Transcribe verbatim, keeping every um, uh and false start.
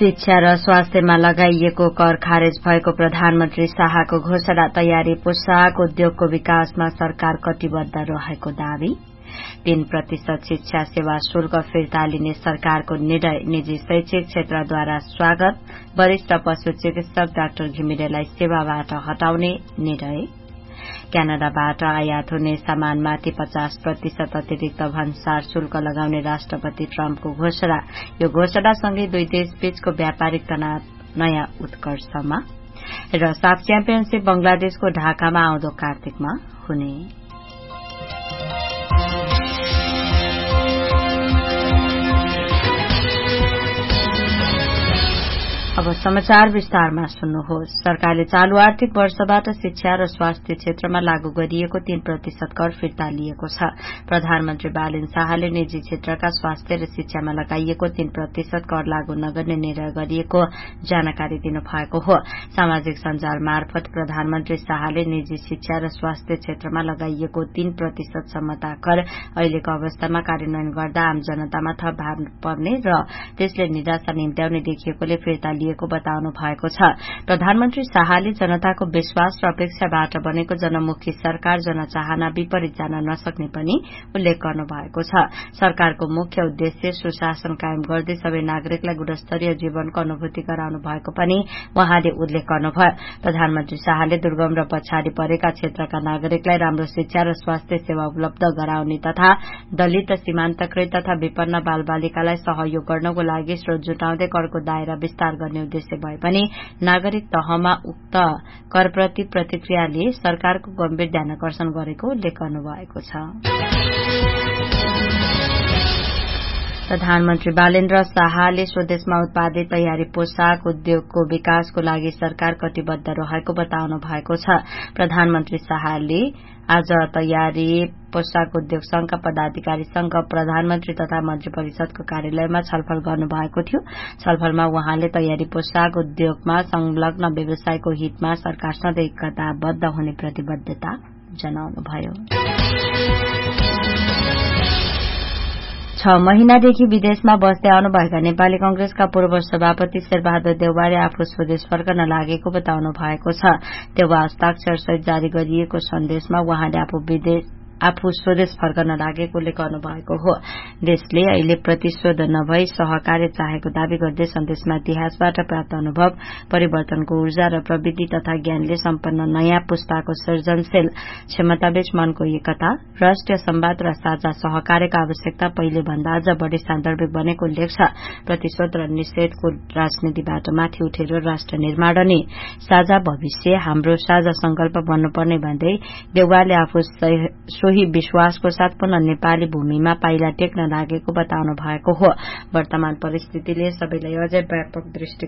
शिक्षा र स्वास्थ्यमा लगाइएको कर खारेज भएको प्रधानमन्त्री शाहको घोषणा। तयारी पोशाक उद्योगको विकासमा सरकार कटिबद्ध रहेको दावी। तीन प्रतिशत शिक्षा सेवा शुल्क फिर्ता लिने सरकारको निर्णय। निजी शैक्षिक क्षेत्रद्वारा स्वागत। वरिष्ठ पशु चिकित्सक डाक्टर घिमिरेलाई सेवाबाट हटाउने निर्णय। क्यानाडाबाट आयात हुने सामानमाथि पचास प्रतिशत अतिरिक्त भन्सार शुल्क लगाउने राष्ट्रपति ट्रम्पको घोषणा। यो घोषणासँगै दुई देशबीचको व्यापारिक तनाव नयाँ उत्कर्षमा। र साफ च्याम्पियनशीप बंगलादेशको ढाकामा आउँदो कार्तिकमा हुने। अब समाचार विस्तारमा सुन्नुहोस्। सरकारले चालू आर्थिक वर्षबाट शिक्षा र स्वास्थ्य क्षेत्रमा लागू गरिएको तीन प्रतिशत कर फिर्ता लिएको छ। प्रधानमन्त्री बालेन शाहले निजी क्षेत्रका स्वास्थ्य र शिक्षामा लगाइएको तीन प्रतिशत कर लागू नगर्ने निर्णय गरिएको जानकारी दिनुभएको हो। सामाजिक सञ्जाल मार्फत प्रधानमन्त्री शाहले निजी शिक्षा र स्वास्थ्य क्षेत्रमा लगाइएको तीन प्रतिशत सम्मता कर अहिलेको अवस्थामा कार्यान्वयन गर्दा आम जनतामा थप भार पर्ने र त्यसले निराशा निम्त्याउने देखिएकोले फिर्ता लिएको बताउनु भएको छ। प्रधानमन्त्री शाहले जनताको विश्वास र अपेक्षाबाट बनेको जनमुखी सरकार जनचाहना विपरीत जान नसक्ने पनि उल्लेख गर्नु भएको छ। सरकारको मुख्य उद्देश्य सुशासन कायम गर्दै सबै नागरिकलाई गुणस्तरीय जीवनको अनुभूति गराउनु भएको पनि उहाँले उल्लेख गर्नुभयो। प्रधानमन्त्री शाहले दुर्गम र पछाडि परेका क्षेत्रका नागरिकलाई राम्रो शिक्षा र स्वास्थ्य सेवा उपलब्ध गराउने तथा दलित सीमान्तकृत तथा विपन्न बालबालिकालाई सहयोग गर्नको लागि स्रोत जुटाउँदै करको दायरा विस्तार गर्ने उद्देश्य भए पनि नागरिक तहमा उक्त करप्रति प्रतिक्रियाले सरकारको गम्भीर ध्यानकर्षण गरेको उल्लेख गर्नुभएको छ। प्रधानमन्त्री बालेन्द्र शाहले स्वदेशमा उत्पादित तयारी पोशाक उद्योगको विकासको लागि सरकार कटिबद्ध रहेको बताउनु भएको छ। प्रधानमन्त्री शाहले आज तयारी पोशाक उद्योग संघका पदाधिकारीसँग प्रधानमन्त्री तथा मन्त्री परिषदको कार्यालयमा छलफल गर्नुभएको थियो। छलफलमा उहाँले तयारी पोशाक उद्योगमा संलग्न व्यवसायको हितमा सरकार सधैँ एकताबद्ध हुने प्रतिबद्धता जनाउनुभयो। छ महिनादेखि विदेशमा बस्दै आउनुभएका नेपाली कंग्रेसका पूर्व सभापति शेरबहादुर देउवाले आफू स्वदेश फर्कन लागेको बताउनु भएको छ। देउवा हस्ताक्षरसहित जारी गरिएको सन्देशमा उहाँले आफू विदेश आफू स्वदेश फर्कन लागेको उल्लेख गर्नुभएको हो। देशले अहिले प्रतिशोध नभई सहकार्य चाहेको दावी गर्दै सन्देशमा इतिहासबाट प्राप्त अनुभव, परिवर्तनको ऊर्जा र प्रविधि तथा ज्ञानले सम्पन्न नयाँ पुस्ताको सृजनशील क्षमताबीच मनको एकता, राष्ट्रिय संवाद र साझा सहकार्यका आवश्यकता पहिले भन्दा अझ बढ़ी सान्दर्भिक बनेको उल्लेख छ। प्रतिशोध र निषेधको राजनीतिबाट माथि उठेर राष्ट्र निर्माण अनि साझा भविष्य हाम्रो साझा संकल्प बन्नुपर्ने भन्दै देउवाले आफू सोही विश्वासको साथ पुनः नेपाली भूमिमा पाइला टेक्न लागेको बताउनु भएको हो। वर्तमान परिस्थितिले सबैलाई अझै व्यापक दृष्टि